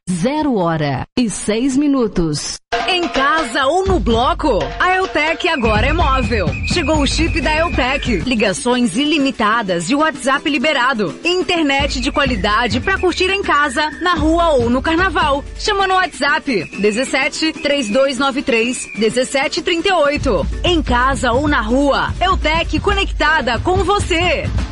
0h06. Em casa ou no bloco, a Eltec agora é móvel. Chegou o chip da Eltec. Ligações ilimitadas e WhatsApp liberado. Internet de qualidade pra curtir em casa, na rua ou no carnaval. Chama no WhatsApp 17 3293 1738. Em casa ou na rua, Eltec conectada com você.